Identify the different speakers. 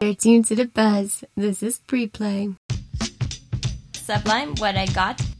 Speaker 1: You're tuned to The Buzz. This is Pre-Play.
Speaker 2: Sublime, What I Got